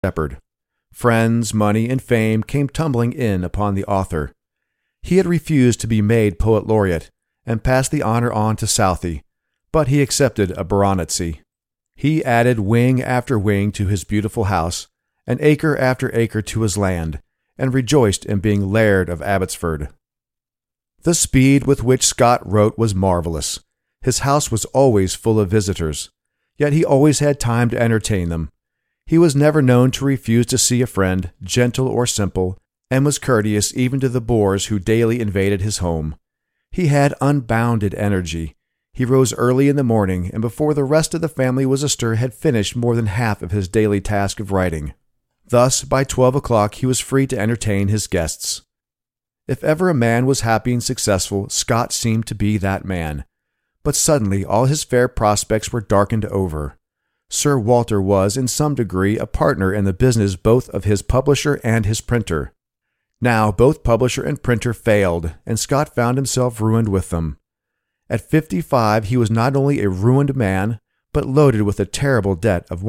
shepherd. Friends, money, and fame came tumbling in upon the author. He had refused to be made poet laureate and passed the honor on to Southey, but he accepted a baronetcy. He added wing after wing to his beautiful house, and acre after acre to his land, and rejoiced in being Laird of Abbotsford. The speed with which Scott wrote was marvelous. His house was always full of visitors, yet he always had time to entertain them. He was never known to refuse to see a friend, gentle or simple, and was courteous even to the boors who daily invaded his home. He had unbounded energy. He rose early in the morning, and before the rest of the family was astir had finished more than half of his daily task of writing. Thus, by 12 o'clock he was free to entertain his guests. If ever a man was happy and successful, Scott seemed to be that man. But suddenly all his fair prospects were darkened over. Sir Walter was, in some degree, a partner in the business both of his publisher and his printer. Now both publisher and printer failed, and Scott found himself ruined with them. At 55 he was not only a ruined man, but loaded with a terrible debt of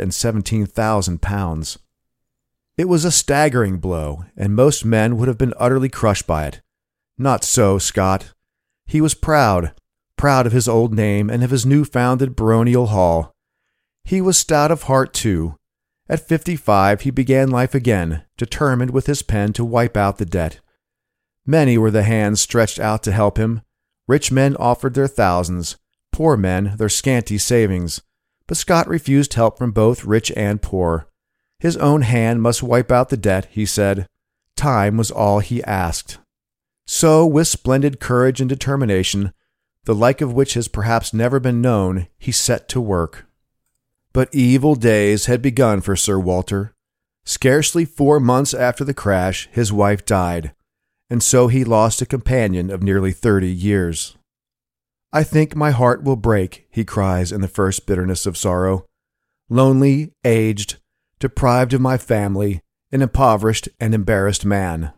£117,000. It was a staggering blow, and most men would have been utterly crushed by it. Not so Scott. He was proud of his old name and of his new-founded baronial hall. He was stout of heart, too. At 55 he began life again, determined with his pen to wipe out the debt. Many were the hands stretched out to help him. Rich men offered their thousands, poor men their scanty savings, but Scott refused help from both rich and poor. His own hand must wipe out the debt, he said. Time was all he asked. So, with splendid courage and determination, the like of which has perhaps never been known, he set to work. But evil days had begun for Sir Walter. Scarcely 4 months after the crash, his wife died, and so he lost a companion of nearly 30 years. I think my heart will break, he cries in the first bitterness of sorrow. Lonely, aged, deprived of my family, an impoverished and embarrassed man.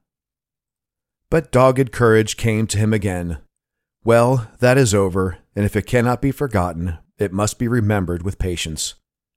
But dogged courage came to him again. Well, that is over, and if it cannot be forgotten, it must be remembered with patience.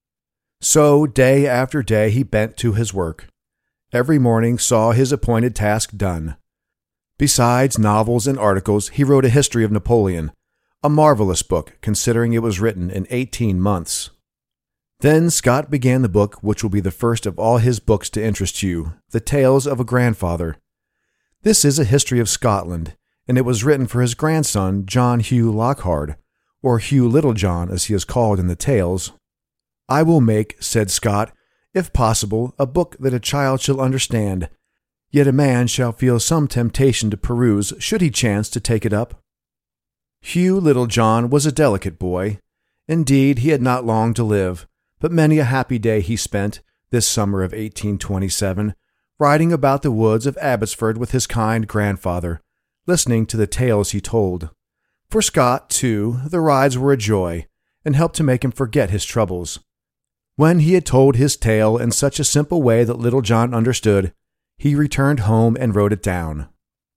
So, day after day he bent to his work. Every morning saw his appointed task done. Besides novels and articles, he wrote a history of Napoleon, a marvelous book, considering it was written in 18 months. Then Scott began the book which will be the first of all his books to interest you, The Tales of a Grandfather. This is a history of Scotland, and it was written for his grandson, John Hugh Lockhart, or Hugh Littlejohn as he is called in the tales. I will make, said Scott, if possible, a book that a child shall understand, yet a man shall feel some temptation to peruse should he chance to take it up. Hugh Littlejohn was a delicate boy. Indeed, he had not long to live, but many a happy day he spent, this summer of 1827, riding about the woods of Abbotsford with his kind grandfather, listening to the tales he told. For Scott, too, the rides were a joy, and helped to make him forget his troubles. When he had told his tale in such a simple way that Littlejohn understood, he returned home and wrote it down.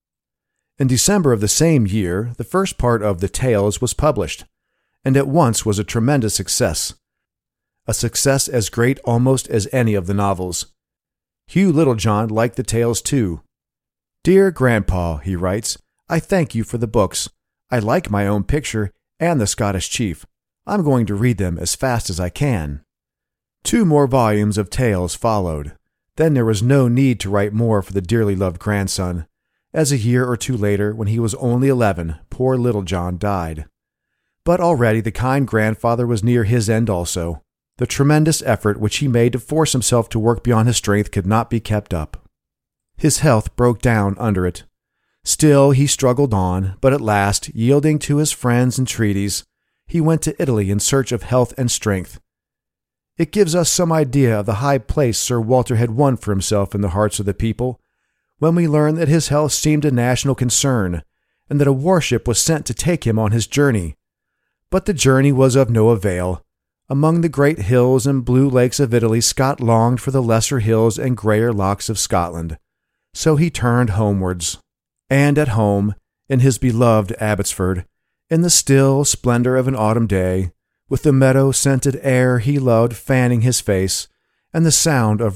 In December of the same year, the first part of The Tales was published, and at once was a tremendous success. A success as great almost as any of the novels. Hugh Littlejohn liked the tales too. Dear Grandpa, he writes, I thank you for the books. I like my own picture and the Scottish chief. I'm going to read them as fast as I can. 2 more volumes of tales followed. Then there was no need to write more for the dearly loved grandson, as a year or 2 later, when he was only 11, poor Littlejohn died. But already the kind grandfather was near his end also. The tremendous effort which he made to force himself to work beyond his strength could not be kept up. His health broke down under it. Still he struggled on, but at last, yielding to his friends' entreaties, he went to Italy in search of health and strength. It gives us some idea of the high place Sir Walter had won for himself in the hearts of the people, when we learn that his health seemed a national concern, and that a warship was sent to take him on his journey. But the journey was of no avail. Among the great hills and blue lakes of Italy, Scott longed for the lesser hills and greyer lochs of Scotland. So he turned homewards. And at home, in his beloved Abbotsford, in the still splendor of an autumn day, with the meadow-scented air he loved fanning his face, and the sound of